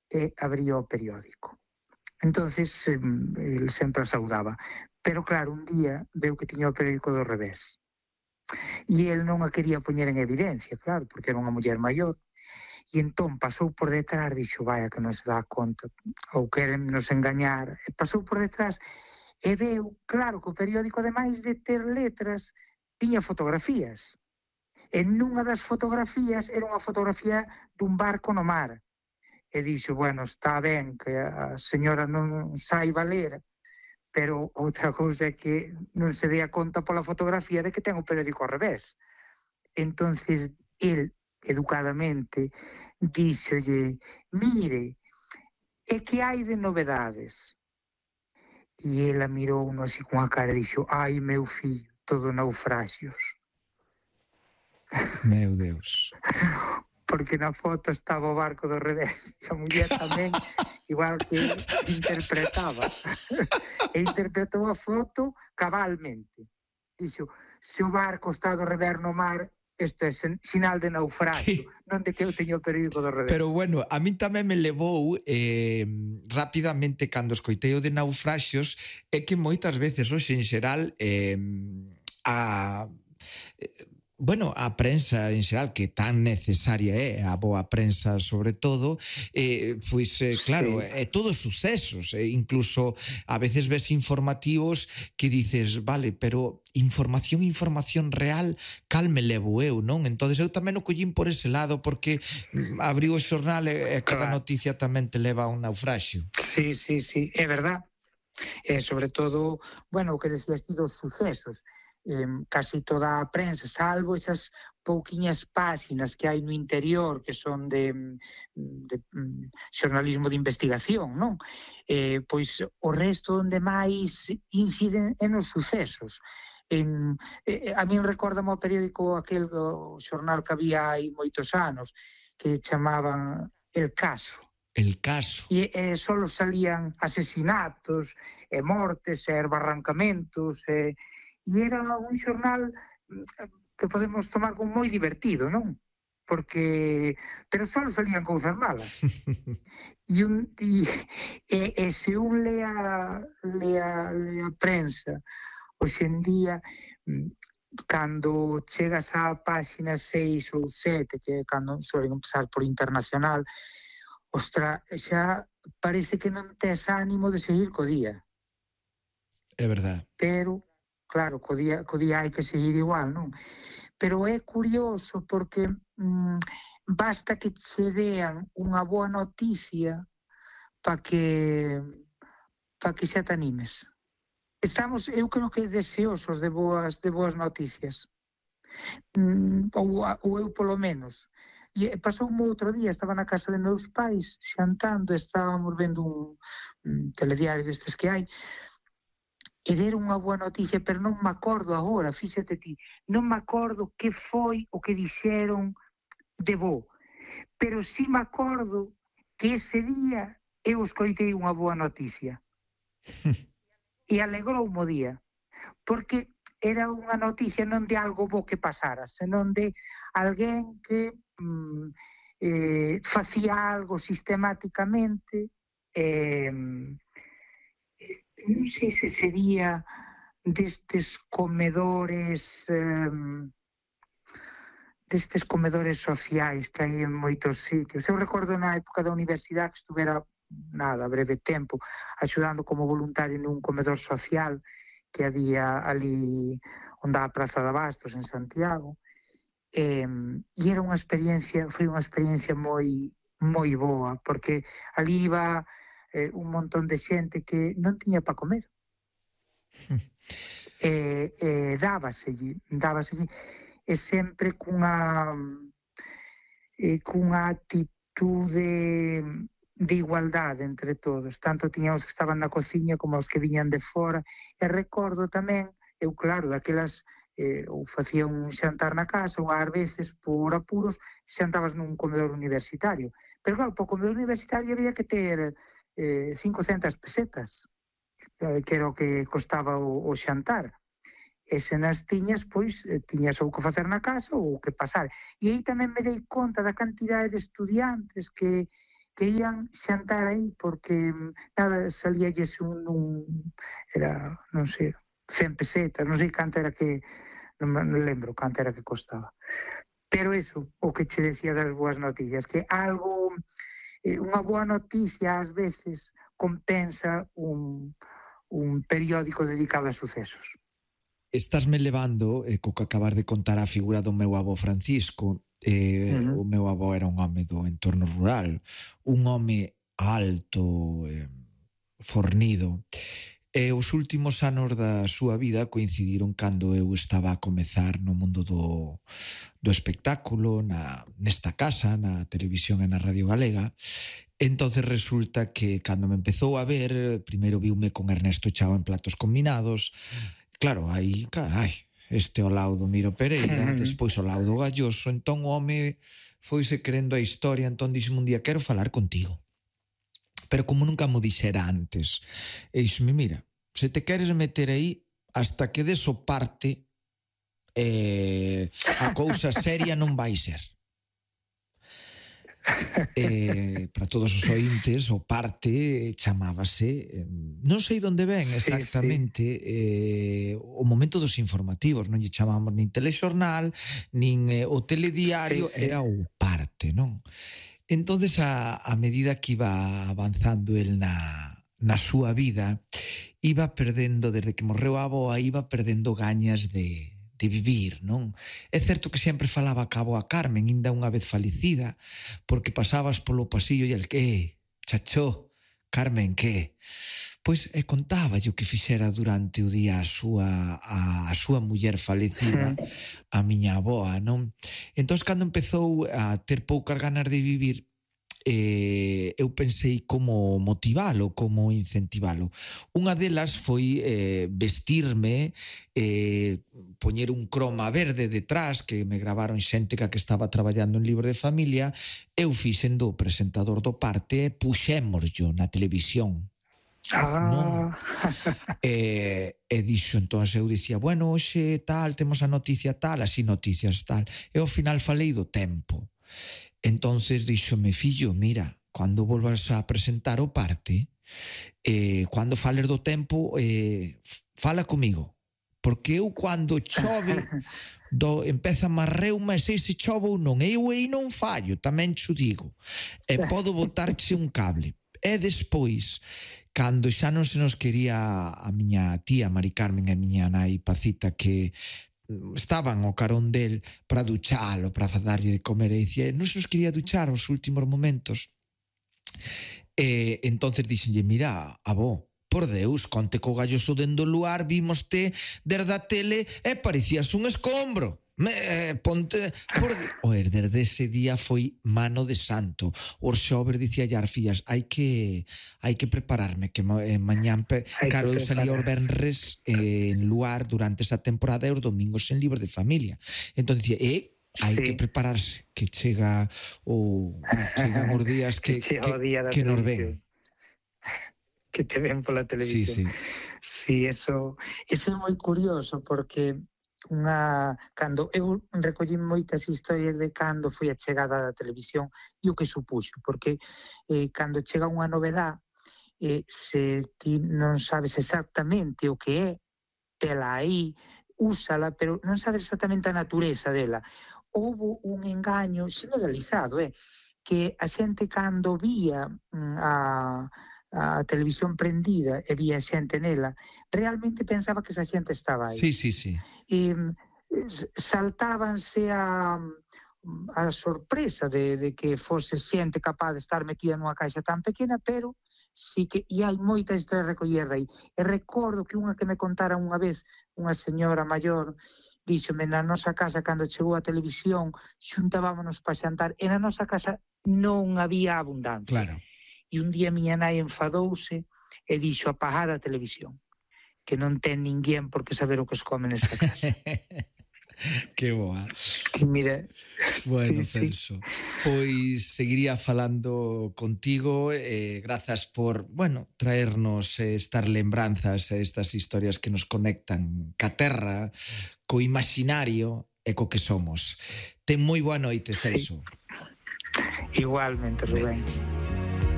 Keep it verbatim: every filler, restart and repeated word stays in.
e abría o periódico. Entonces, el sempre a saudaba. Pero claro, un día veu que tiña o periódico do revés. E el non a quería poñer en evidencia, claro, porque era unha muller maior. E entón pasou por detrás, dixo, vaya que non se dá conta, ou queren nos engañar. E pasou por detrás e veu, claro, que o periódico, ademais de ter letras, tiña fotografías. E nunha das fotografías era unha fotografía dun barco no mar. E dixo, bueno, está ben que a señora non saiba ler, pero outra cousa é que non se dea conta pola fotografía de que ten o periódico ao revés. Entonces, el, educadamente, díxolle, mire, e que hai de novedades? E ela mirou uno así con a cara e dixo, ai, meu fillo, todo naufraxios. Meu Deus. Porque na foto estaba o barco do revés. E a muller tamén, igual que interpretaba. E interpretou a foto cabalmente. Dixo, se o barco está do revés no mar, isto é sinal de naufragio, non de que eu teño o periódico do revés. Pero bueno, a min tamén me levou eh, rapidamente cando escoitei o de naufraxios, é que moitas veces hoxe en xeral eh, a... Eh, bueno, a prensa en xeral, que tan necesaria é, a boa prensa sobre todo, eh, pois, eh, claro, sí. é todos sucesos, eh, incluso a veces ves informativos que dices, vale, pero información, información real, cal me levo eu, non? Entonces eu tamén o collín por ese lado, porque abriu o xornal e cada claro. noticia tamén te leva a un naufraxio. Sí, sí, sí, é verdad. E sobre todo, bueno, o que decías ti dos sucesos, Eh, casi toda a prensa, salvo esas pouquiñas páxinas que hai no interior que son de, de, de xornalismo de investigación, non? Eh, pois o resto onde máis inciden é nos sucesos. En, eh, a min recórdame o periódico aquel do xornal que había hai moitos anos que chamaban El Caso. El Caso. E eh, solo salían asesinatos, e mortes, e barrancamentos, e E era un xornal que podemos tomar como moi divertido, non? Porque, pero só salían cousas malas. E, un, e, e, e se un lea, lea, lea prensa, hoxe en día, cando chegas á páxina seis ou sete, que é cando suelen empezar por internacional, ostra, xa parece que non tes ánimo de seguir co día. É verdade. Pero claro, co día, co día hai que seguir igual, non? Pero é curioso porque mm, basta que che dean unha boa noticia para que para que xa te animes. Estamos, eu creo que deseosos de boas de boas noticias. Mm, ou, ou eu polo menos. E pasou un outro día, estaba na casa de meus pais xantando, estábamos vendo un, un telediario destes que hai, e der unha boa noticia, pero non me acordo agora, fíxate ti, non me acordo que foi o que dixeron de bo, pero sí me acordo que ese día eu escoitei unha boa noticia. E alegrou o día, porque era unha noticia non de algo bo que pasara, senón de alguén que mm, eh, facía algo sistemáticamente, eh, non sei se sería destes comedores eh, destes comedores sociais que hai en moitos sitios. Eu recordo na época da universidade que estuvera nada, breve tempo, axudando como voluntario nun comedor social que había ali onde a Praza de Abastos en Santiago, e, e era unha experiencia, foi unha experiencia moi moi boa, porque ali iba Eh, un montón de xente que non tiña para comer. e, e dábaselle, dábaselle, e sempre cunha e cunha actitude de igualdade entre todos, tanto tiñamos que estaban na cociña como os que viñan de fora, e recordo tamén, eu claro, daquelas eh, ou facía un xantar na casa, ou ás veces, por apuros, xantabas nun comedor universitario, pero claro, para o comedor universitario había que ter Eh, cincocentas pesetas, eh, que era o que costaba o, o xantar. E se nas tiñas, pois, eh, tiñas ou que facer na casa ou que pasar. E aí tamén me dei conta da cantidade de estudiantes que, querían xantar aí porque nada, salíalles un, un era, non sei, cen pesetas, non sei canto era que, non me lembro canto era que costaba. Pero eso, o que che decía das boas noticias, que algo, eh, unha boa noticia ás veces compensa un, un periódico dedicado a sucesos. Estásme levando, eh, co que acabar de contar, a figura do meu avó Francisco. Eh, uh-huh. O meu avó era un home do entorno rural, un home alto, eh, fornido. E os últimos anos da súa vida coincidiron cando eu estaba a comezar no mundo do, do espectáculo, na, nesta casa, na televisión e na Radio Galega. Entonces resulta que cando me empezou a ver, primeiro viume con Ernesto Chao en Platos Combinados. Claro, aí, carai, este ao lado do Miro Pereira, despois ao lado do Galloso, entón o home foise querendo a historia, entón dixeme un día, quero falar contigo. Pero como nunca mo dixera antes, e dixeme, mira, se te queres meter aí, hasta que des o parte, eh, a cousa seria non vai ser. Eh, para todos os ointes, o parte chamábase, eh, non sei onde ven exactamente, sí, sí. Eh, o momento dos informativos, non lle chamábamos nin telexornal, nin eh, o telediario, sí, sí. Era o parte, non? Entonces, a, a medida que iba avanzando el na, na súa vida, iba perdendo, desde que morreu a avoa, iba perdendo gañas de... de vivir, non? É certo que sempre falaba cabo a Carmen, ainda unha vez falecida, porque pasabas polo pasillo e el que, chacho, Carmen, que? Pois e contaba o que fixera durante o día a súa, a, a súa muller falecida, a miña avoa, non? Entón, cando empezou a ter poucas ganas de vivir, Eh, eu pensei como motivalo, como incentivalo. Unha delas foi eh, vestirme, eh, poñer un croma verde detrás, que me gravaron xente que estaba traballando en Libro de Familia. Eu fixendo o presentador do parte e puxémoslo na televisión. Ah. Non? E, e dixo, entón eu dicía, bueno, hoxe tal, temos a noticia tal, así noticias tal, e ao final falei do tempo. Entonces díxome, fillo, mira, cando volvas a presentar o parte, eh, cando fales do tempo, eh, fala comigo, porque eu cando chove do, empeza máis reuma e sei se chove ou non, eu aí non fallo, tamén xo digo, e podo botarche un cable. E despois, cando xa non se nos quería a miña tía Mari Carmen e a miña nai Pacita, que estaban ao carón del para duchalo, para darlle de comer, e dicía, non se nos quería duchar os últimos momentos. E entonces dixenlle, mira, avó, por Deus, conte co Galloso dendo o luar, vímoste desde a tele e parecías un escombro. Me, eh, ponte por... Oer, desde ese día foi mano de santo. Os xoves dicía as fillas, hai que hai que prepararme, que eh, mañán pe... claro, eu salía os venres eh, en luar durante esa temporada e os domingos en Libro de Familia. Entón dicía, eh, hai sí. que prepararse, que chega o chegan os días que, que, que, que nos ven. Que te ven pola televisión. Sí, sí. Sí, eso, eso é moi curioso, porque unha, cando eu recollín moitas historias de cando foi a chegada da televisión e o que supuxo, porque eh, cando chega unha novedad, eh, se ti non sabes exactamente o que é, tela aí, úsala, pero non sabes exactamente a natureza dela. Houve un engaño generalizado, eh, que a xente cando vía a a televisión prendida e vía xente nela, realmente pensaba que esa xente estaba aí. Sí, sí, sí. E saltábanse a, a sorpresa de, de que fose xente capaz de estar metida nunha caixa tan pequena, pero sí que, e hai moitas historias recollidas aí. E recordo que unha que me contara unha vez, unha señora maior, díxome, na nosa casa, cando chegou a televisión, xuntábamos para xantar, e na nosa casa non había abundancia. Claro. E un día miña nai enfadouse e dixo, apagar a televisión, que non ten ninguén por que saber o que se come nesta casa. Que boa. Que mira... Bueno, sí, Celso, sí. Pois seguiría falando contigo, eh, grazas por, bueno, traernos eh, estas lembranzas, estas historias que nos conectan ca terra, co imaginario e co que somos. Ten moi boa noite, Celso. Sí. Igualmente, Rubén.